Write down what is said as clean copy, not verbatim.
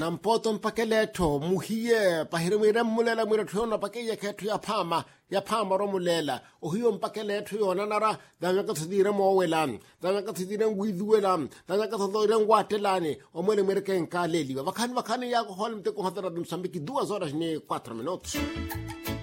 na mpoto mpakeletho muhiye pahiremwire mmulela mwiretho yona pakeya khetho ya phama ro mulela o hiyo mpakeletho yona nara danga ka thidire mo welan danga ka thidire ngwidhuwelan danga ka thidire ngwatelane o mwele mwereke nkaleliwa vakhani ya ko holmte ko hatara Mozambique 2 horas ni 4 minutos.